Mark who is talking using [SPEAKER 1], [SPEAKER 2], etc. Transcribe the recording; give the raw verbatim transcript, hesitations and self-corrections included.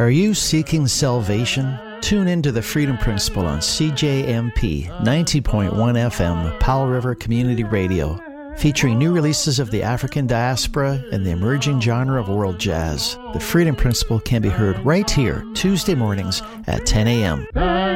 [SPEAKER 1] Are you seeking salvation? Tune into the Freedom Principle on C J M P ninety point one F M, Powell River Community Radio, featuring new releases of the African diaspora and the emerging genre of world jazz. The Freedom Principle can be heard right here, Tuesday mornings at ten a.m.